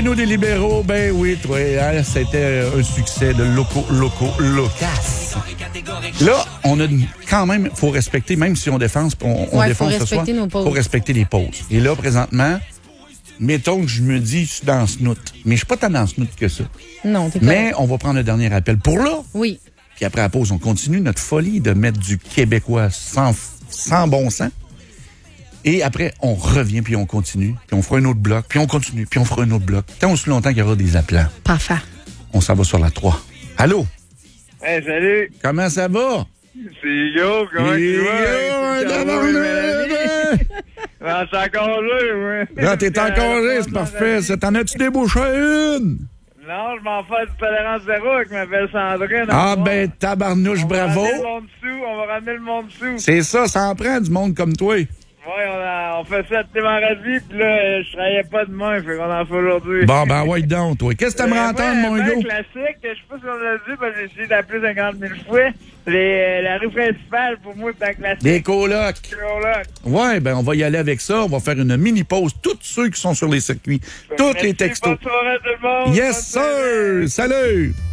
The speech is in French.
Chez nous, des libéraux, ben oui, toi, hein, c'était un succès de Locas. Là, on a quand même, faut respecter, même si on défense, on défonce ce soir, faut respecter les pauses. Et là, présentement, mettons que je me dis, je suis dans Snoot. Mais je suis pas tant dans Snoot que ça. Non, t'es Mais correct. on va prendre le dernier appel pour là. Oui. Puis après la pause, on continue notre folie de mettre du québécois sans bon sens. Et après, on revient, puis on continue, puis on fera un autre bloc, puis on continue, puis on fera un autre bloc. Tant aussi longtemps qu'il y aura des appelants. Parfait. On s'en va sur la 3. Allô? Hey, salut! Comment ça va? C'est Yo, comment tu vas? Ben, c'est encore là, ouais. Là, t'es en congé, c'est parfait. T'en as-tu débouché une? Non, je m'en fais du tolérance zéro avec ma belle Sandrine. Ah, ben, tabarnouche, bravo. On va ramener le monde sous. C'est ça en prend du monde comme toi. Ouais, on fait ça tous les vendredis, pis là, je travaillais pas demain, fait qu'on en fait aujourd'hui. Bon, ben, ouais, donc, toi. Qu'est-ce que t'aimerais entendre, mon gars? Classique, je sais pas si on l'a dit, parce que j'ai essayé d'appeler 50 000 fois. La rue principale, pour moi, c'est un classique. Des colocs. Ouais, ben, on va y aller avec ça. On va faire une mini-pause. Tous ceux qui sont sur les circuits. Tous les textos. Bonne soirée à tout le monde. Yes, sir! Salut!